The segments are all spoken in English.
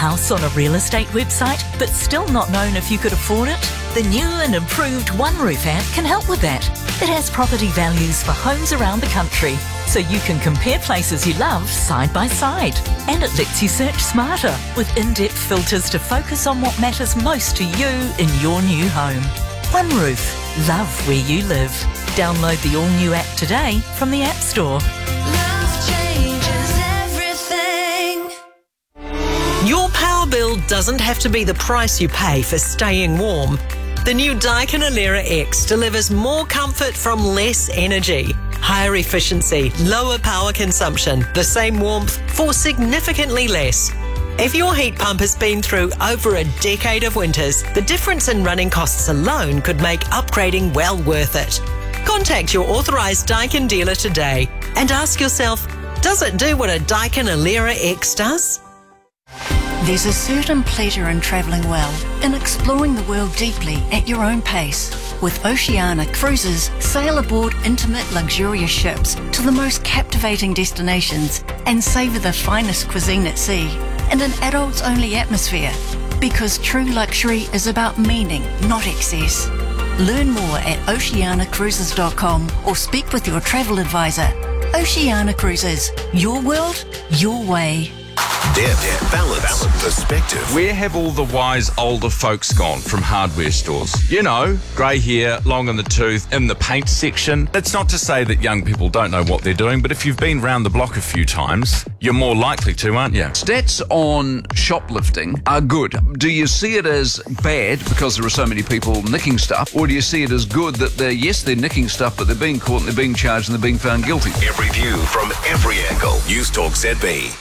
house on a real estate website, but still not known if you could afford it? The new and improved OneRoof app can help with that. It has property values for homes around the country, so you can compare places you love side by side. And it lets you search smarter with in-depth filters to focus on what matters most to you in your new home. OneRoof. Love where you live. Download the all-new app today from the App Store. Love changes everything. Your power bill doesn't have to be the price you pay for staying warm. The new Daikin Alera X delivers more comfort from less energy. Higher efficiency, lower power consumption, the same warmth for significantly less. If your heat pump has been through over a decade of winters, the difference in running costs alone could make upgrading well worth it. Contact your authorised Daikin dealer today and ask yourself, does it do what a Daikin Alera X does? There's a certain pleasure in travelling well, in exploring the world deeply at your own pace. With Oceania Cruises, sail aboard intimate, luxurious ships to the most captivating destinations and savour the finest cuisine at sea in an adults-only atmosphere. Because true luxury is about meaning, not excess. Learn more at oceanacruises.com or speak with your travel advisor. Oceania Cruises, your world, your way. Depth, balance, perspective. Where have all the wise older folks gone from hardware stores? You know, grey hair, long in the tooth, in the paint section. That's not to say that young people don't know what they're doing, but if you've been round the block a few times, you're more likely to, aren't you? Stats on shoplifting are good. Do you see it as bad because there are so many people nicking stuff, or do you see it as good that they're nicking stuff, but they're being caught and they're being charged and they're being found guilty? Every view from every angle. News Talk ZB.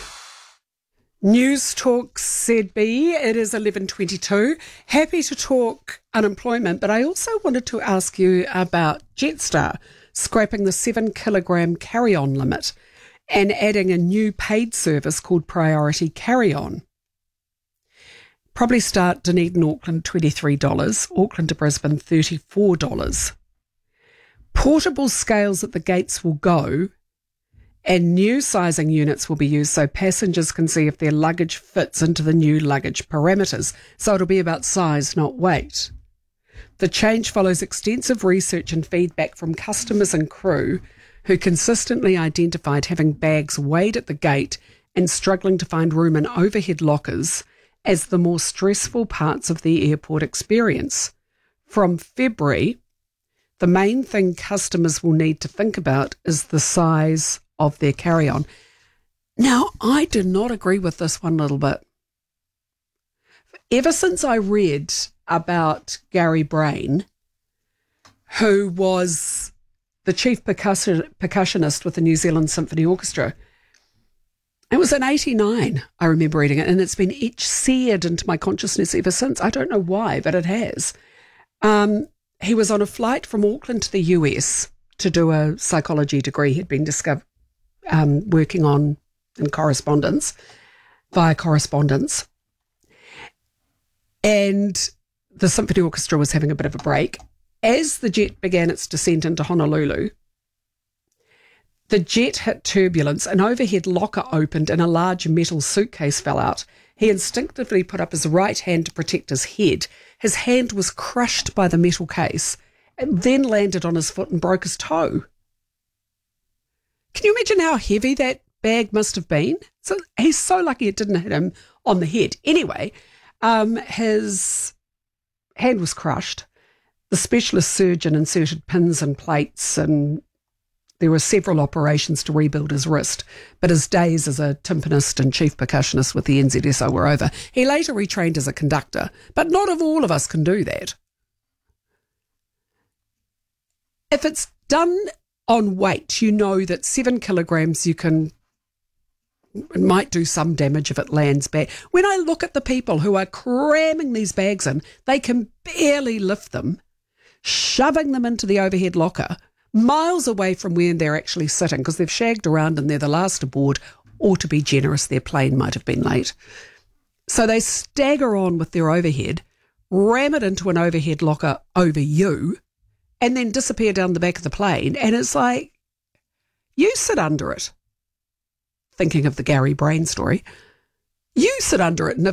News Talk ZB, it is 11:22. Happy to talk unemployment, but I also wanted to ask you about Jetstar scrapping the 7 kilogram carry-on limit and adding a new paid service called Priority Carry-On. Probably start Dunedin, Auckland, $23, Auckland to Brisbane, $34. Portable scales at the gates will go, and new sizing units will be used so passengers can see if their luggage fits into the new luggage parameters. So it'll be about size, not weight. The change follows extensive research and feedback from customers and crew who consistently identified having bags weighed at the gate and struggling to find room in overhead lockers as the more stressful parts of the airport experience. From February, the main thing customers will need to think about is the size of their carry-on. Now, I do not agree with this one little bit. Ever since I read about Gary Brain, who was the chief percussionist with the New Zealand Symphony Orchestra, it was in 89, I remember reading it, and it's been seared into my consciousness ever since. I don't know why, but it has. He was on a flight from Auckland to the US to do a psychology degree he'd been working on in via correspondence. And the Symphony Orchestra was having a bit of a break. As the jet began its descent into Honolulu, the jet hit turbulence, an overhead locker opened and a large metal suitcase fell out. He instinctively put up his right hand to protect his head. His hand was crushed by the metal case and then landed on his foot and broke his toe. Can you imagine how heavy that bag must have been? So he's so lucky it didn't hit him on the head. Anyway, his hand was crushed. The specialist surgeon inserted pins and plates, and there were several operations to rebuild his wrist. But his days as a timpanist and chief percussionist with the NZSO were over. He later retrained as a conductor, but not all of us can do that. If it's done on weight, you know that 7 kilograms it might do some damage if it lands back. When I look at the people who are cramming these bags in, they can barely lift them, shoving them into the overhead locker, miles away from where they're actually sitting because they've shagged around and they're the last aboard, or to be generous, their plane might have been late. So they stagger on with their overhead, ram it into an overhead locker over you, and then disappear down the back of the plane. And it's like, you sit under it. Thinking of the Gary Brain story. You sit under it, and